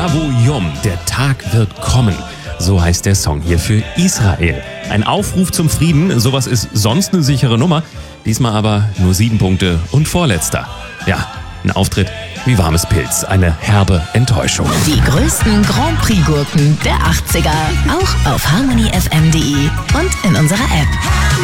Yavu Yom, der Tag wird kommen. So heißt der Song hier für Israel. Ein Aufruf zum Frieden, sowas ist sonst eine sichere Nummer. Diesmal aber nur 7 Punkte und vorletzter. Ja, ein Auftritt wie warmes Pilz, eine herbe Enttäuschung. Die größten Grand Prix-Gurken der 80er, auch auf harmonyfm.de und in unserer App.